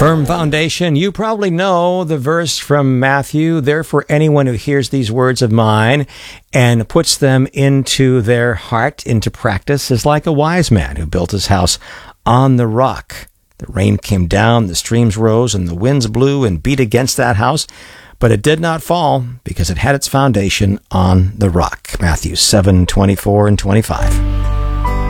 Firm foundation. You probably know the verse from Matthew. Therefore, anyone who hears these words of mine and puts them into their heart, into practice, is like a wise man who built his house on the rock. The rain came down, the streams rose, and the winds blew and beat against that house, but it did not fall because it had its foundation on the rock. Matthew 7:24 and 25.